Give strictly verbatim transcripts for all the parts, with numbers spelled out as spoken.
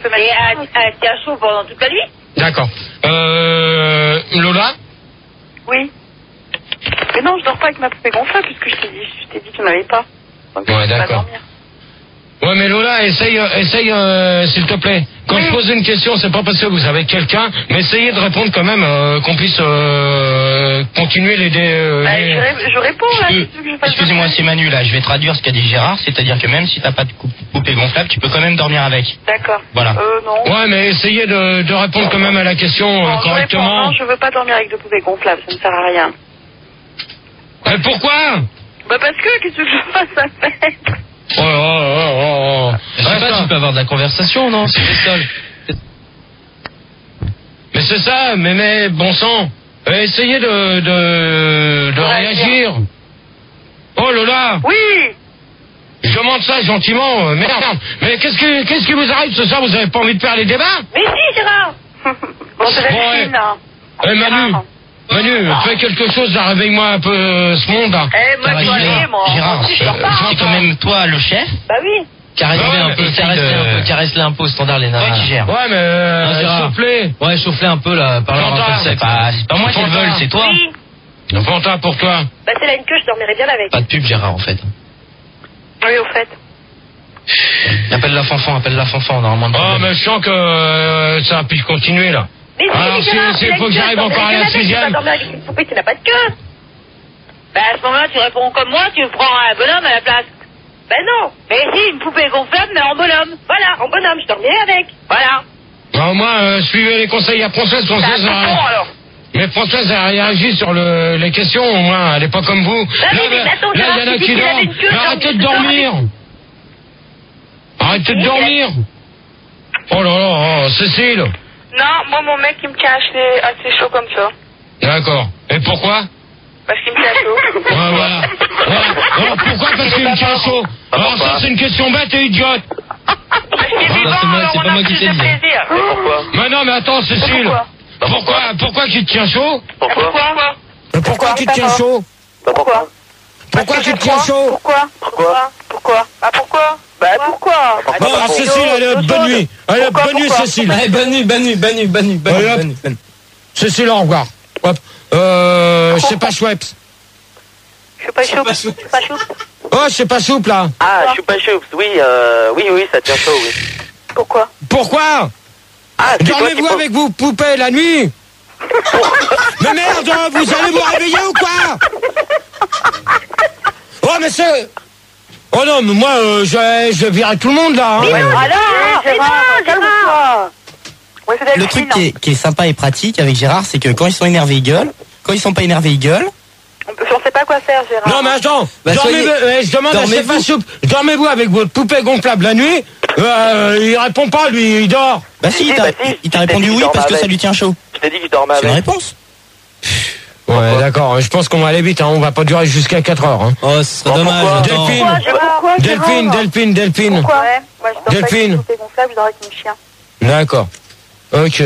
peux mettre. Et elle, elle tient chaud pendant toute la nuit. D'accord. Euh, Lola? Oui. Mais non, je dors pas avec ma poupée gonflable puisque je t'ai dit, je t'ai dit qu'il n'y en avait pas. Donc, Ouais, je peux pas d'accord. dormir. Ouais, mais Lola, essaye, euh, essaye, euh, s'il te plaît. Quand Oui. je pose une question, c'est pas parce que vous avez quelqu'un, mais essayez de répondre quand même, euh, qu'on puisse euh, continuer les... dé- euh, Bah, les- je, ré- je réponds là. Je peux- qu'est-ce que je fasse Excusez-moi, d'autre c'est Manu là. Je vais traduire ce qu'a dit Gérard, c'est-à-dire que même si t'as pas de coup- poupée gonflable, tu peux quand même dormir avec. D'accord. Voilà. Euh, non. Ouais, mais essayez de, de répondre quand même à la question euh, Non, je réponds. correctement. Non, je veux pas dormir avec de poupées gonflables, ça ne sert à rien. Mais pourquoi? Bah parce que, qu'est-ce que je fasse à faire? Oh, oh, oh, oh, oh. Je sais Reste pas, un- tu peux avoir de la conversation, non? C'est le seul. Mais c'est ça, mais, mais bon sang, euh, essayez de, de, de réagir. Oh Lola, Oui. je demande ça gentiment, euh, merde. Mais qu'est-ce que qu'est-ce qui vous arrive ce soir? Vous avez pas envie de faire les débats? Mais si, Gérard. Bon, c'est la Bon, fine, hein. Eh Manu, Gérard. Manu, fais quelque chose, là, réveille-moi un peu euh, ce monde. Là. Eh, moi, Ça je va, dois aller, Gérard. moi. Gérard, Si, je dors euh, pas. c'est quand même toi le chef. Bah oui. Caresse-les Ouais, un peu, mais caresse-les essaye de- un peu, caresse-les un peu, standard les nains. Toi qui gères. Ouais, mais euh, Non, Gérard. soufflez. Ouais, chauffe-les un peu là, parle un peu J'entends. de C'est sexe. pas, c'est pas moi qui le Fantin. veulent, c'est toi. Oui. Fantin, pour toi. Bah c'est la une queue, je dormirais bien avec. Pas de pub, Gérard, en fait. Oui, au fait. Appelle la fanfan, appelle la fanfan, normalement. Oh, mais je sens que euh, ça a pu continuer, là. Mais si, Alors, si- Gérard, si il la faut que une queue, j'arrive je encore à dormirais la bien avec, sixième. tu vas dormir avec une poupée qui n'a pas de queue. Bah à ce moment-là, tu réponds comme moi, tu prends un bonhomme à la place. Ben non. Mais si, une poupée gonflable, mais en bonhomme. Voilà, en bonhomme, je dormirais avec. Voilà. Bah, au moins, euh, suivez les conseils à Françoise. C'est Françoise un a- bouton, alors. Mais Françoise a réagi sur le, les questions, au moins, elle est pas comme vous. Bah oui, mais là, attends, là, Gérard, il y en a tu dis qui qu'il avait dorment. une queue, Mais donc arrêtez je de dors dormir. Arrêtez de Oui, dormir. Oh là là, oh, Cécile. Non, moi, mon mec, il me tient assez, assez chaud comme ça. D'accord. Et pourquoi? Parce qu'il me tient chaud. Ouais, voilà. Voilà. Alors, pourquoi? Parce qu'il me tient chaud. Alors ça, c'est une question bête et idiote. Parce qu'il est Ça, vivant, c'est moi- alors c'est on pas a moi qui plus t'ai de dit. plaisir. Pourquoi? Mais non, mais attends, Cécile. Pourquoi? Pourquoi? Pourquoi tu te tiens chaud? Pourquoi? Pourquoi? Mais pourquoi tu te tiens chaud? Bah, pourquoi? Pourquoi Parce tu que te tiens j'ai chaud? froid. Pourquoi? Pourquoi? Pourquoi? Ah, pourquoi? Bah, pourquoi? Bon, Pourquoi? Cécile, allez, L'eau bonne chaude. nuit. Allez, Pourquoi, bonne nuit, pourquoi? Cécile. Allez, bonne nuit, bonne nuit, bonne nuit, bonne nuit, bonne Allez, nuit, hop. bonne nuit, bonne nuit. Cécile, au revoir. Hop. Euh, c'est pas Schweppes. Je suis pas chaud. pas Je suis pas chaud. Oh, c'est pas souple, là. Ah, je suis pas choups. Oui, euh, oui, oui, ça tient chaud, oui. Pourquoi? Pourquoi? Ah, c'est toi qui Dormez-vous poses- avec vos poupées la nuit? Mais merde, vous allez vous réveiller ou quoi? Oh, mais c'est... Oh non, mais moi, euh, je, vais- je vais virer tout le monde, là. Hein. Alors, mais non, calme-toi. Ouais, c'est Le Delphine, truc qui est, qui est sympa et pratique avec Gérard, c'est que quand ils sont énervés, ils gueulent. Quand ils sont pas énervés, ils gueulent. On peut- on sait pas quoi faire, Gérard. Non, mais attends, Bah, dormez, soyez- euh, je demande à dormez-vous. Stéphane Soupe, dormez-vous avec votre poupée gonflable la nuit? Euh, il répond pas, lui, il dort. Bah si, il t'a bah si, il t'a je t'ai répondu dit oui qu'il parce que dormait ça lui tient chaud. Je t'ai dit que je dormais C'est une avec. réponse. Ouais, d'accord, je pense qu'on va aller vite, hein, on va pas durer jusqu'à quatre heures. Hein. Oh, ce serait Bon, dommage. pourquoi attends. Delphine, Pourquoi, Gérard? Pourquoi, Gérard Delphine, Delphine, Delphine. Pourquoi? Ouais, moi, je dors pas avec Delphine. une poupée gonflable, je dors avec mon chien. D'accord. Ok.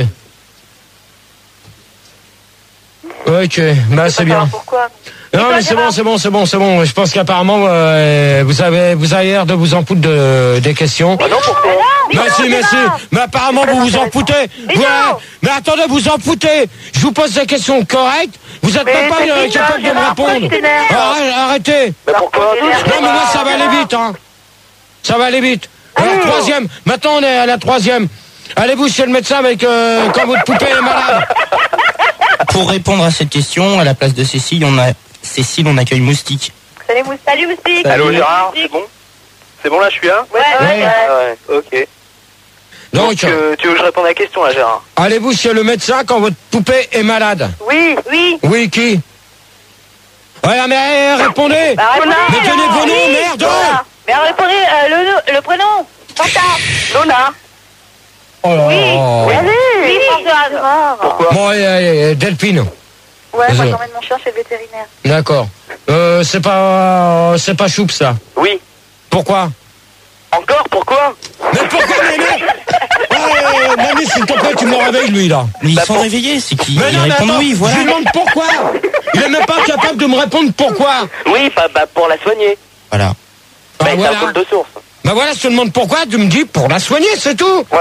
Ok, bah c'est bien. Pourquoi? Non mais c'est bon, c'est bon, c'est bon, c'est bon. Je pense qu'apparemment euh, vous avez vous avez l'air de vous en foutre de, des questions. Ah non, pourquoi? Merci, merci. Mais apparemment vous vous en foutez. Mais Ouais. non. Mais attendez, vous en foutez. Je vous pose des questions correctes. Vous êtes Mais même pas c'est euh, qui, capable de me Gérard, pourquoi répondre. tu t'énerves? Arrête- Arrêtez. Mais pourquoi? Non mais moi ça va aller vite, hein. Ça va aller vite. À la troisième. Maintenant on est à la troisième. Allez-vous chez le médecin avec euh, quand votre poupée est malade. Pour répondre à cette question, à la place de Cécile, on a Cécile, on accueille Moustique. Salut, Moustique. Salut, Moustique. Allô, Gérard, c'est bon? C'est bon, là, je suis là? Ouais, ouais, Ouais. ouais. Ah ouais, ok. Donc, Donc, euh, tu veux que je réponde à la question, là, Gérard? allez-vous chez le médecin quand votre poupée est malade. Oui, oui. Oui, qui? Ouais, mais eh, répondez. Bah, répondez, Mais alors. tenez vos noms, Oui, merde. voilà. Mais répondez euh, le, nom- le prénom. Fanta. Lola. Oh là Oui. là. Allez. Oui, Françoise. Pourquoi? Bon, eh, eh, Delphine. Ouais, moi Désolé. j'emmène mon chien chez le vétérinaire. D'accord. Euh, c'est pas, c'est pas choupe ça. Oui. Pourquoi? Encore? Pourquoi? Mais pourquoi, mais mais oh, Manu, s'il te plaît, tu me réveilles lui là. Mais ils Bah, sont pour- réveillés, c'est qu'ils Mais ils non, mais répondent attends, oui, voilà. je lui demande pourquoi. Il est même pas capable de me répondre pourquoi. Oui, bah, bah, pour la soigner. Voilà. Ah, Bah, c'est voilà. un boule de source. Bah voilà, je te demande pourquoi, tu me dis pour la soigner, c'est tout.